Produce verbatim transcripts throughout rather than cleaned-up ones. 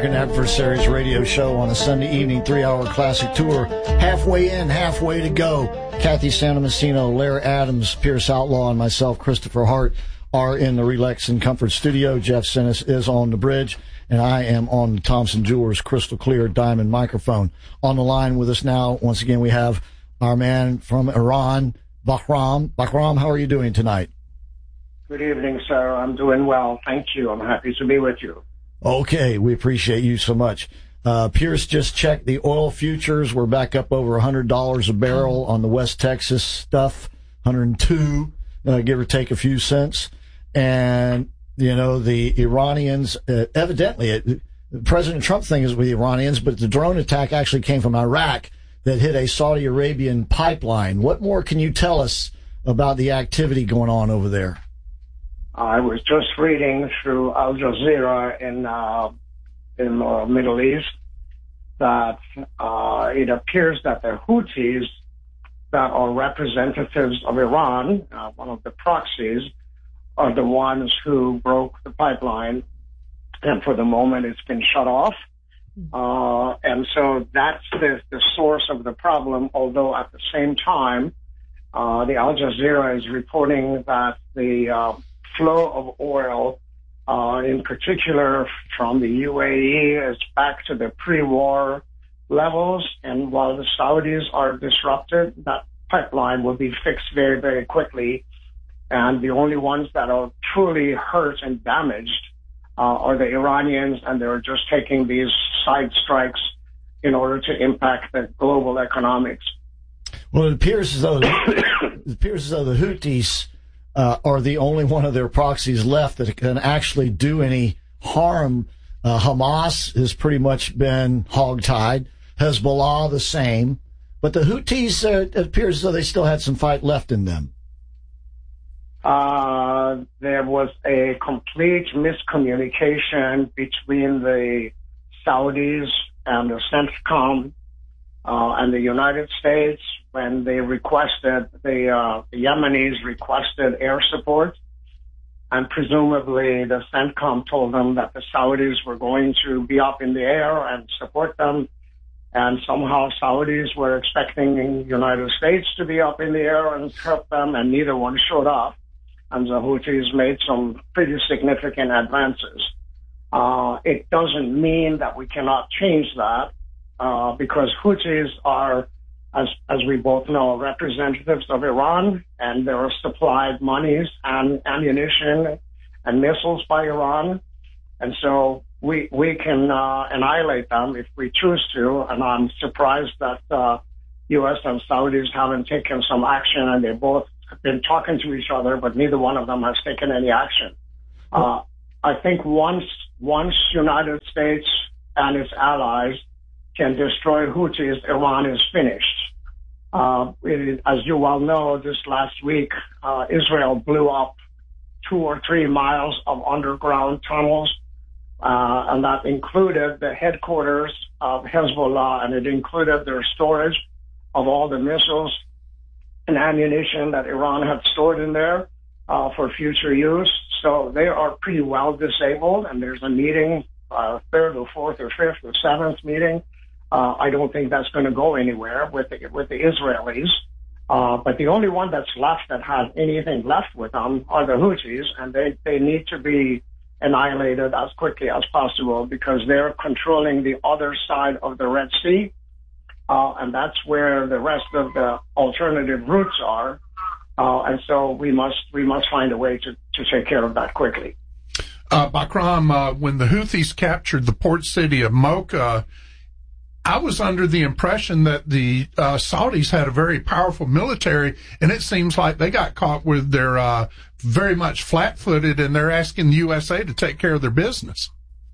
American Adversaries radio show on a Sunday evening three-hour classic tour. Halfway in, halfway to go. Kathy Santomassino, Larry Adams, Pierce Outlaw, and myself, Christopher Hart, are in the Relax and Comfort studio. Jeff Sinis is on the bridge, and I am on the Thompson Jewelers crystal clear diamond microphone. On the line with us now, once again, we have our man from Iran, Bahram. Bahram, how are you doing tonight? Good evening, sir. I'm doing well. Thank you. I'm happy to be with you. Okay, we appreciate you so much. Uh, Pierce just checked the oil futures. We're back up over one hundred dollars a barrel on the West Texas stuff, one hundred two, uh, give or take a few cents. And, you know, the Iranians, uh, evidently, it, President Trump thing is with the Iranians, but the drone attack actually came from Iraq that hit a Saudi Arabian pipeline. What more can you tell us about the activity going on over there? I was just reading through Al Jazeera in uh, in the Middle East that uh, it appears that the Houthis that are representatives of Iran, uh, one of the proxies, are the ones who broke the pipeline, and for the moment it's been shut off. Uh, and so that's the, the source of the problem, although at the same time, uh, the Al Jazeera is reporting that the uh, flow of oil, uh, in particular from the U A E, is back to the pre-war levels. And while the Saudis are disrupted, that pipeline will be fixed very, very quickly. And the only ones that are truly hurt and damaged uh, are the Iranians, and they're just taking these side strikes in order to impact the global economics. Well, it appears as though it appears as though the Houthis Uh, are the only one of their proxies left that can actually do any harm. Uh, Hamas has pretty much been hogtied. Hezbollah the same. But the Houthis, uh, it appears as though they still had some fight left in them. Uh, there was a complete miscommunication between the Saudis and the CENTCOM uh, and the United States when they requested, the, uh, the Yemenis requested air support, and presumably the CENTCOM told them that the Saudis were going to be up in the air and support them, and somehow Saudis were expecting the United States to be up in the air and help them, and neither one showed up, and the Houthis made some pretty significant advances. Uh, it doesn't mean that we cannot change that, uh, because Houthis are, As, as we both know, representatives of Iran, and they are supplied monies and ammunition and missiles by Iran. And so we, we can uh, annihilate them if we choose to. And I'm surprised that uh, U S and Saudis haven't taken some action, and they both have been talking to each other, but neither one of them has taken any action. Uh, I think once, once United States and its allies can destroy Houthis, Iran is finished. Uh, it, as you well know, this last week, uh, Israel blew up two or three miles of underground tunnels, uh, and that included the headquarters of Hezbollah, and it included their storage of all the missiles and ammunition that Iran had stored in there uh, for future use. So they are pretty well disabled, and there's a meeting, uh, third or fourth or fifth or seventh meeting. Uh, I don't think that's going to go anywhere with the, with the Israelis. Uh, but the only one that's left that has anything left with them are the Houthis, and they, they need to be annihilated as quickly as possible because they're controlling the other side of the Red Sea. Uh, and that's where the rest of the alternative routes are. Uh, and so we must, we must find a way to, to take care of that quickly. Uh, Bahram, uh, when the Houthis captured the port city of Mocha, I was under the impression that the uh, Saudis had a very powerful military, and it seems like they got caught with their uh, very much flat-footed, and they're asking the U S A to take care of their business.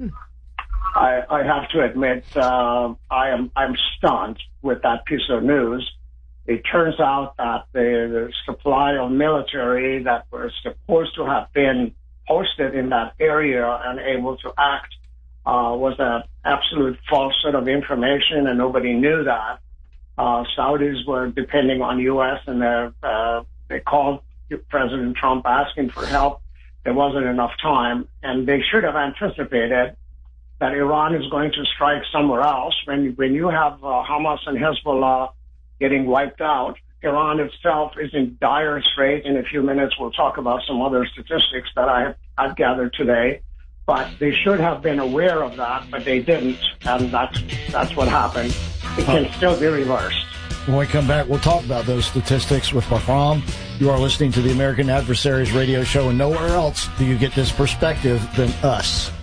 I, I have to admit, uh, I am I'm stunned with that piece of news. It turns out that the, the supply of military that were supposed to have been posted in that area and able to act Uh, was an absolute false set of information, and nobody knew that. Uh, Saudis were depending on U S, and uh, they called President Trump asking for help. There wasn't enough time, and they should have anticipated that Iran is going to strike somewhere else. When when you have uh, Hamas and Hezbollah getting wiped out, Iran itself is in dire straits. In a few minutes, we'll talk about some other statistics that I have, I've gathered today. But they should have been aware of that, but they didn't, and that's that's what happened. It can still be reversed. When we come back, we'll talk about those statistics with Bahram. You are listening to the American Adversaries Radio Show, and nowhere else do you get this perspective than us.